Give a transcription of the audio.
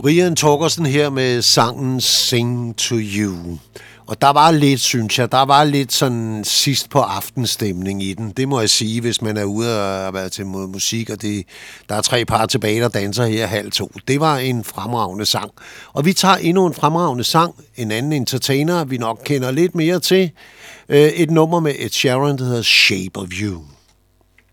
Brian Torgersen her med sangen Sing to You. Og der var lidt, synes jeg, sådan sidst på aftenstemning i den. Det må jeg sige, hvis man er ude og være til musik, og der er 3 par tilbage, der danser her 1:30. Det var en fremragende sang. Og vi tager endnu en fremragende sang, en anden entertainer, vi nok kender lidt mere til. Et nummer med Ed Sheeran, der hedder Shape of You.